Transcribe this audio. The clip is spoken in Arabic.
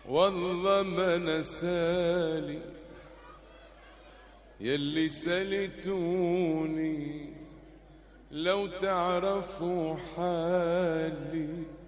والله ما نسالي يلي سلتوني، لو تعرفوا حالي